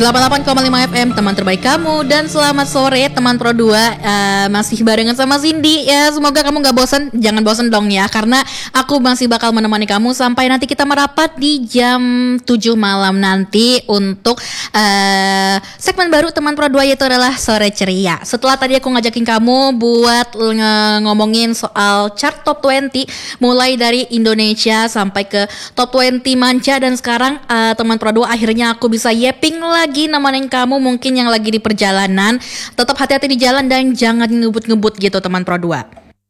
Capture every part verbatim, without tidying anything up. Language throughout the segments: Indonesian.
delapan puluh delapan koma lima F M, teman terbaik kamu. Dan selamat sore teman Pro dua, uh, masih barengan sama Cindy. Ya, semoga kamu gak bosan. Jangan bosan dong ya, karena aku masih bakal menemani kamu sampai nanti kita merapat di jam tujuh malam nanti untuk uh, segmen baru teman Pro dua, yaitu adalah Sore Ceria. Setelah tadi aku ngajakin kamu buat ng- ngomongin soal chart top dua puluh, mulai dari Indonesia sampai ke top dua puluh manca. Dan sekarang uh, teman Pro dua, akhirnya aku bisa yapping lagi nemenin kamu mungkin yang lagi di perjalanan. Tetap hati-hati di jalan dan jangan ngebut-ngebut gitu teman Pro dua.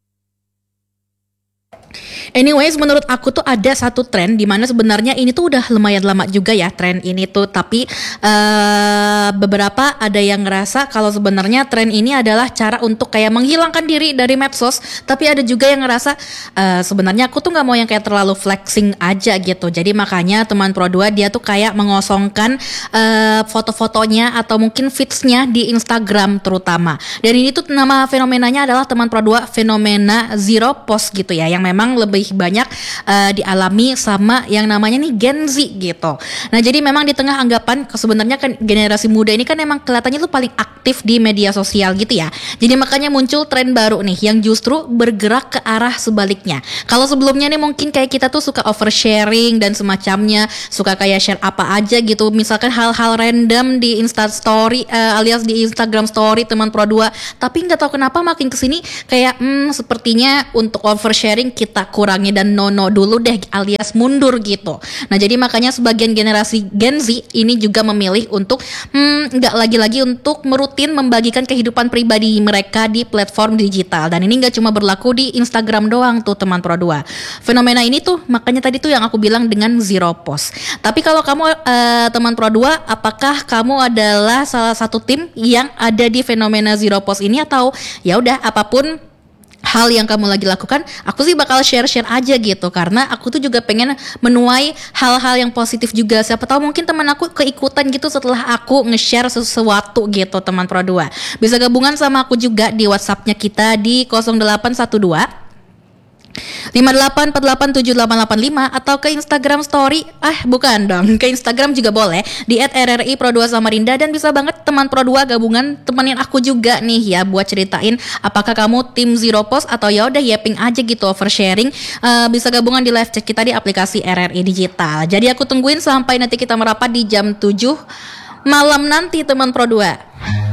Anyways, menurut aku tuh ada satu tren di mana sebenarnya ini tuh udah lumayan lama juga ya tren ini tuh, tapi uh, beberapa ada yang ngerasa kalau sebenarnya tren ini adalah cara untuk kayak menghilangkan diri dari medsos, tapi ada juga yang ngerasa uh, sebenarnya aku tuh nggak mau yang kayak terlalu flexing aja gitu. Jadi makanya teman Pro dua dia tuh kayak mengosongkan uh, foto-fotonya atau mungkin feeds-nya di Instagram terutama. Dan ini tuh nama fenomenanya adalah teman Pro dua fenomena zero post gitu ya, yang memang lebih banyak uh, dialami sama yang namanya nih Gen Z gitu. Nah, jadi memang di tengah anggapan sebenarnya kan generasi muda ini kan emang kelihatannya tuh paling aktif di media sosial gitu ya. Jadi makanya muncul tren baru nih yang justru bergerak ke arah sebaliknya. Kalau sebelumnya nih mungkin kayak kita tuh suka oversharing dan semacamnya, suka kayak share apa aja gitu, misalkan hal-hal random di Insta Story uh, alias di Instagram Story teman Pro dua. Tapi nggak tahu kenapa makin kesini kayak hmm, sepertinya untuk oversharing kita kurangi dan nono dulu deh alias mundur gitu. Nah, jadi makanya sebagian generasi Gen Z ini juga memilih untuk hmm, nggak lagi-lagi untuk merutin membagikan kehidupan pribadi mereka di platform digital. Dan ini nggak cuma berlaku di Instagram doang tuh teman Pro dua. Fenomena ini tuh makanya tadi tuh yang aku bilang dengan zero post. Tapi kalau kamu uh, teman Pro dua, apakah kamu adalah salah satu tim yang ada di fenomena zero post ini, atau ya udah apapun hal yang kamu lagi lakukan, aku sih bakal share-share aja gitu, karena aku tuh juga pengen menuai hal-hal yang positif juga. Siapa tahu mungkin teman aku keikutan gitu setelah aku nge-share sesuatu gitu teman Pro dua. Bisa gabungan sama aku juga di WhatsApp-nya kita di nol delapan satu dua lima delapan empat delapan tujuh delapan delapan lima atau ke Instagram Story. Ah, bukan dong, ke Instagram juga boleh di et er er i pro dua Samarinda. Dan bisa banget teman Pro dua gabungan temenin aku juga nih ya buat ceritain apakah kamu tim zero post atau ya udah yapping aja gitu oversharing. Uh, bisa gabungan di live chat kita di aplikasi er er i Digital. Jadi aku tungguin sampai nanti kita merapat di jam tujuh malam nanti teman Pro dua.